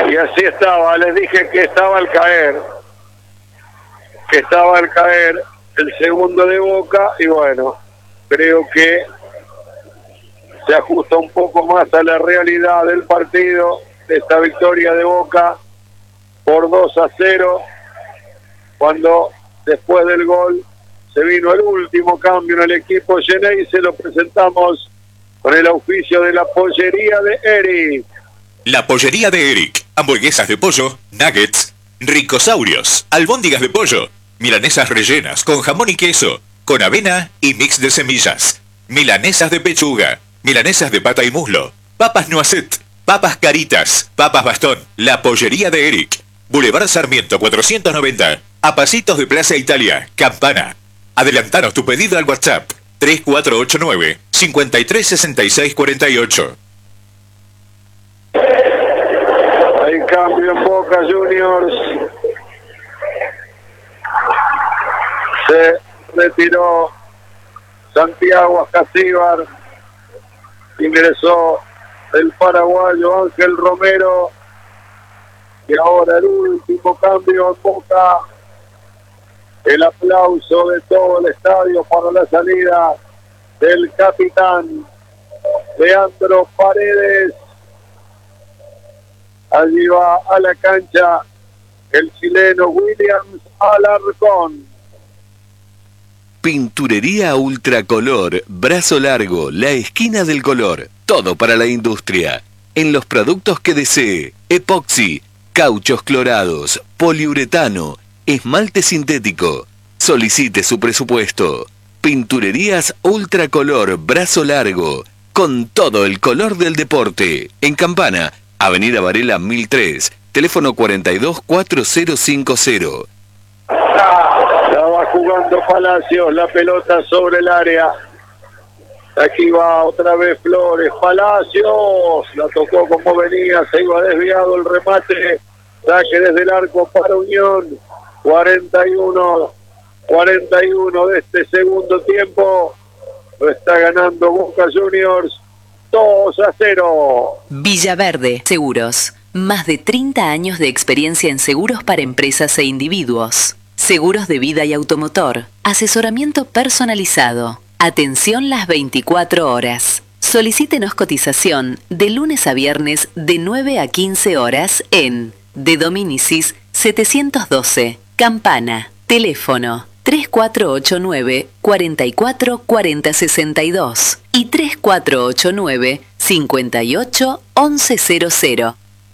Y así estaba, les dije que estaba al caer, el segundo de Boca, y bueno, creo que se ajusta un poco más a la realidad del partido, de esta victoria de Boca por 2-0, cuando después del gol se vino el último cambio en el equipo Gené y se lo presentamos con el auspicio de la pollería de Eric. La pollería de Eric. Hamburguesas de pollo, nuggets, ricosaurios, albóndigas de pollo, milanesas rellenas con jamón y queso, con avena y mix de semillas, milanesas de pechuga, milanesas de pata y muslo, papas noisette, papas caritas, papas bastón. La pollería de Eric. Boulevard Sarmiento 490, a pasitos de Plaza Italia, Campana. Adelantanos tu pedido al WhatsApp 3489 536648. Hay cambio en Boca Juniors. Se retiró Santiago Ascasíbar. Ingresó el paraguayo Ángel Romero. Y ahora el último cambio en Boca. El aplauso de todo el estadio para la salida del capitán Leandro Paredes. Allí va a la cancha el chileno Williams Alarcón. Pinturería Ultracolor, Brazo Largo, la esquina del color. Todo para la industria. En los productos que desee: epoxi, cauchos clorados, poliuretano, esmalte sintético. Solicite su presupuesto. Pinturerías Ultracolor, Brazo Largo, con todo el color del deporte. En Campana, Avenida Varela 1003, teléfono 424050. La va jugando Palacios, la pelota sobre el área. Aquí va otra vez Flores, Palacios, la tocó como venía, se iba desviado el remate, saque desde el arco para Unión. 41 de este segundo tiempo, lo está ganando Boca Juniors 2-0. Villaverde Seguros, más de 30 años de experiencia en seguros para empresas e individuos, seguros de vida y automotor, asesoramiento personalizado, atención las 24 horas. Solicítenos cotización de lunes a viernes de 9 a 15 horas en De Dominicis 712, Campana, teléfono 3489 44 40 62 y 3489 58 1100.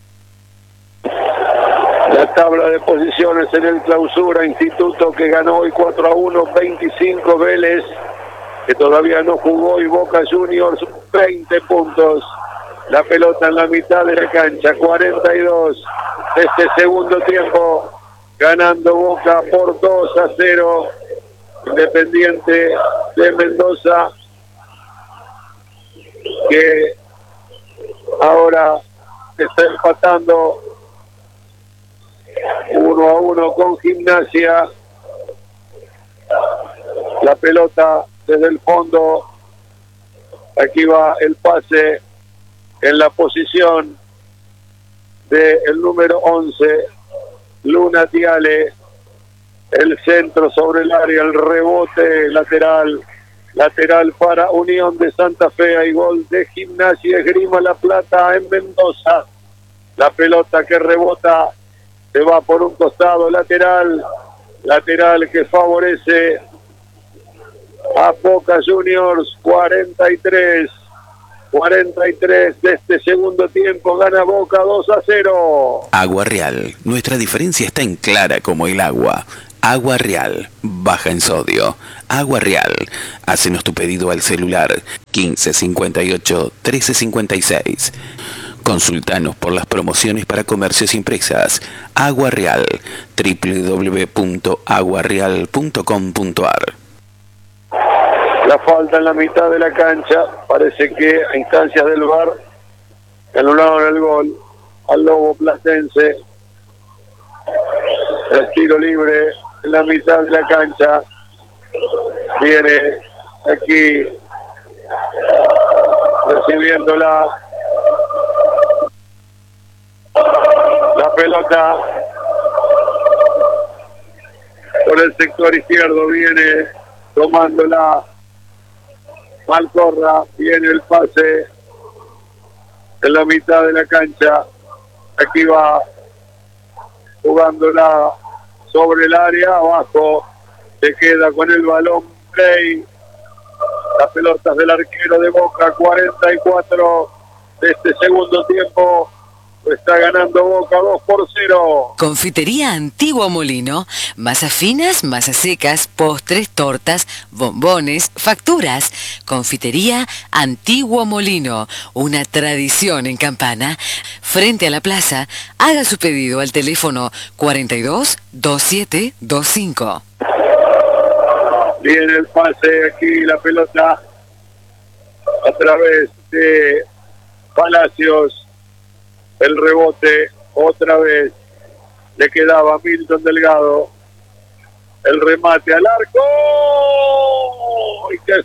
La tabla de posiciones en el Clausura, Instituto que ganó hoy 4-1, 25 Vélez, que todavía no jugó, y Boca Juniors 20 puntos. La pelota en la mitad de la cancha, 42 de este segundo tiempo, ganando Boca por 2-0. Independiente de Mendoza, que ahora está empatando 1-1 con Gimnasia. La pelota desde el fondo. Aquí va el pase en la posición del número 11, Luna Tiale. El centro sobre el área, el rebote lateral para Unión de Santa Fe. Hay gol de Gimnasia Esgrima La Plata en Mendoza. La pelota que rebota se va por un costado, lateral que favorece a Boca Juniors. 43 de este segundo tiempo, gana Boca 2-0. Agua Real, nuestra diferencia está en clara como el agua. Agua Real, baja en sodio. Agua Real, hácenos tu pedido al celular 1558 1356. Consultanos por las promociones para comercios impresas. Agua Real, www.aguareal.com.ar. La falta en la mitad de la cancha, parece que a instancias del VAR anularon el gol al Lobo Platense. El tiro libre en la mitad de la cancha, viene aquí recibiéndola pelota por el sector izquierdo, viene tomándola Malcorra, viene el pase en la mitad de la cancha, aquí va jugándola sobre el área, abajo se queda con el balón Play, las pelotas del arquero de Boca, 44 de este segundo tiempo. Está ganando Boca 2-0. Confitería Antiguo Molino. Masas finas, masas secas, postres, tortas, bombones, facturas. Confitería Antiguo Molino. Una tradición en Campana. Frente a la plaza. Haga su pedido al teléfono 42 27 25. Viene el pase aquí, la pelota a través de Palacios. El rebote otra vez le quedaba a Milton Delgado. El remate al arco. ¡Y qué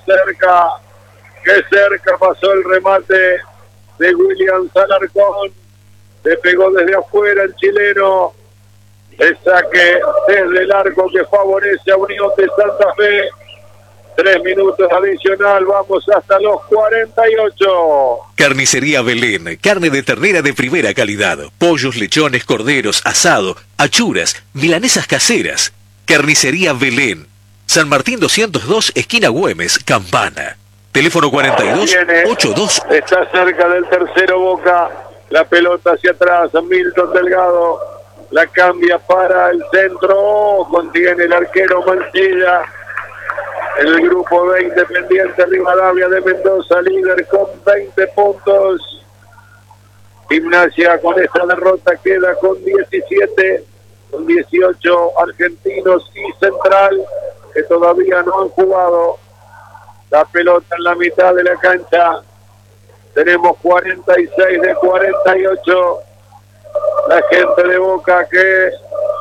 cerca pasó el remate de William Alarcón! Le pegó desde afuera el chileno. El saque desde el arco que favorece a Unión de Santa Fe. 3 minutos adicional, vamos hasta los 48. Carnicería Belén, carne de ternera de primera calidad, pollos, lechones, corderos, asado, achuras, milanesas caseras. Carnicería Belén, San Martín 202, esquina Güemes, Campana. Teléfono 42-82. Está cerca del tercero Boca, la pelota hacia atrás, Milton Delgado, la cambia para el centro, contiene el arquero Mancilla. En el grupo B, Independiente Rivadavia de Mendoza, líder con 20 puntos. Gimnasia con esta derrota queda con 17, con 18 argentinos y Central, que todavía no han jugado. La pelota en la mitad de la cancha. Tenemos 46 de 48. La gente de Boca que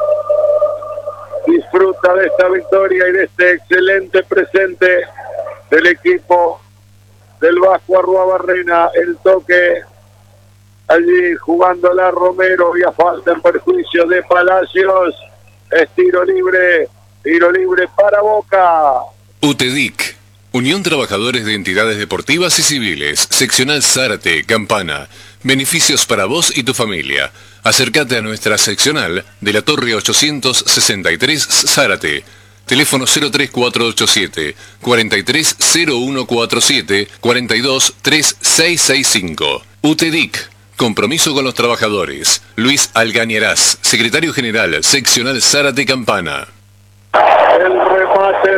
disfruta de esta victoria y de este excelente presente del equipo del Vasco Arruabarrena. El toque allí jugándola Romero y a falta en perjuicio de Palacios. Es tiro libre para Boca. UTEDIC, Unión Trabajadores de Entidades Deportivas y Civiles, Seccional Zárate, Campana. Beneficios para vos y tu familia. Acércate a nuestra seccional de la Torre 863 Zárate. Teléfono 03487 430147 423665. UTEDIC. Compromiso con los trabajadores. Luis Algañarás, Secretario General, Seccional Zárate Campana. El remate